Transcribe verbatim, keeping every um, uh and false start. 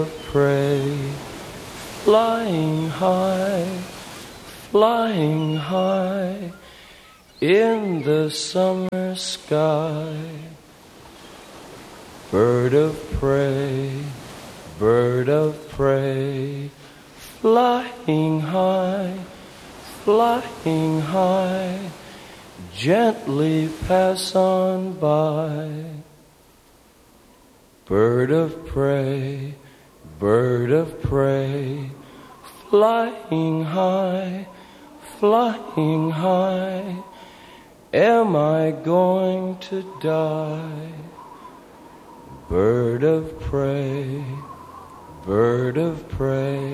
prey, flying high, flying high in the summer sky. Bird of prey, bird of prey, flying high, flying high, gently pass on by. Bird of prey, bird of prey, flying high, flying high, am I going to die? Bird of prey, bird of prey.